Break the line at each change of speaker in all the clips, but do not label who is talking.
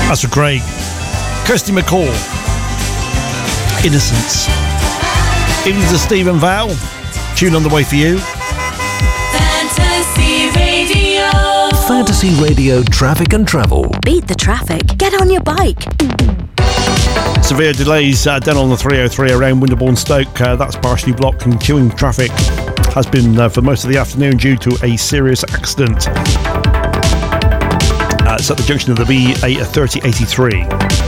That's for Craig. Kirsty McCall, Innocence. Evenings of Stephen Val. Tune on the way for you.
Fantasy Radio.
Fantasy Radio Traffic and Travel.
Beat the traffic. Get on your bike.
Severe delays down on the 303 around Winterbourne Stoke. That's partially blocked, and queuing traffic has been for most of the afternoon due to a serious accident. It's at the junction of the B3083.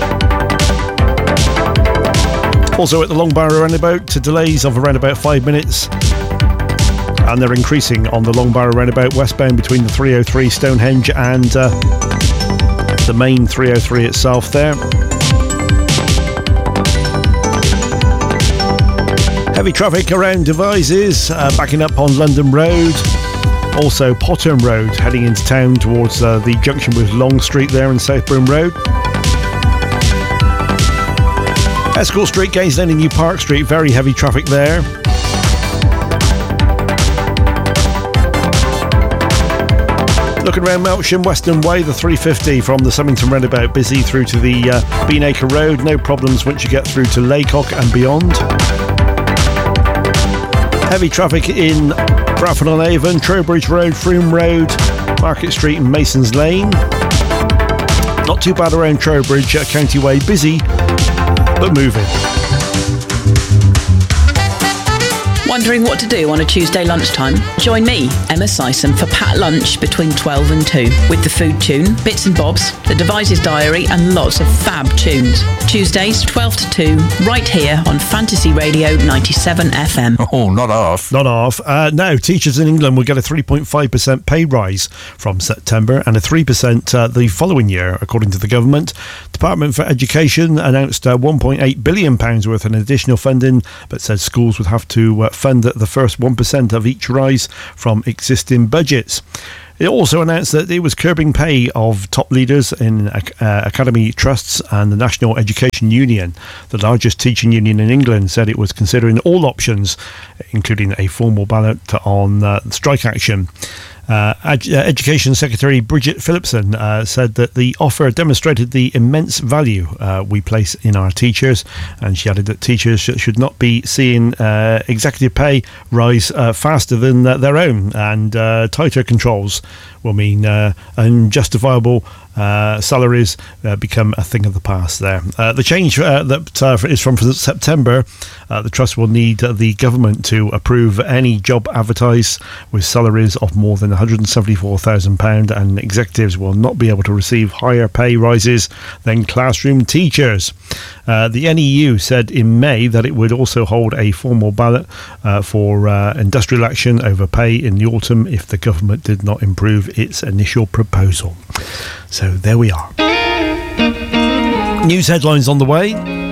Also at the Longbarrow roundabout, delays of around about 5 minutes. And they're increasing on the Longbarrow roundabout westbound between the 303 Stonehenge and the main 303 itself there. Heavy traffic around Devizes, backing up on London Road. Also Potterne Road, heading into town towards the junction with Long Street there and South Broom Road. Escort Street, Gainsland and New Park Street, very heavy traffic there. Looking around Melksham, Western Way, the 350 from the Symington roundabout, busy through to the Beanacre Road. No problems once you get through to Laycock and beyond. Heavy traffic in Bradford-on-Avon, Trowbridge Road, Frome Road, Market Street and Mason's Lane. Not too bad around Trowbridge, County Way, busy but moving.
Wondering what to do on a Tuesday lunchtime? Join me, Emma Sison, for Pat Lunch between 12 and 2 with the Food Tune, Bits and Bobs, the Devices Diary and lots of fab tunes. Tuesdays 12 to 2 right here on Fantasy Radio 97 FM.
Oh, not half.
Not half. Now, teachers in England will get a 3.5% pay rise from September and a 3% the following year, according to the government. Department for Education announced £1.8 billion worth in additional funding, but said schools would have to fund the first 1% of each rise from existing budgets. It also announced that it was curbing pay of top leaders in academy trusts, and the National Education Union, the largest teaching union in England, said it was considering all options, including a formal ballot on strike action. Education Secretary Bridget Phillipson said that the offer demonstrated the immense value we place in our teachers, and she added that teachers should not be seeing executive pay rise faster than their own, and tighter controls will mean unjustifiable salaries become a thing of the past there. The change that is from September, the Trust will need the government to approve any job advertised with salaries of more than £174,000, and executives will not be able to receive higher pay rises than classroom teachers. The NEU said in May that it would also hold a formal ballot for industrial action over pay in the autumn if the government did not improve its initial proposal. So there we are. News headlines on the way.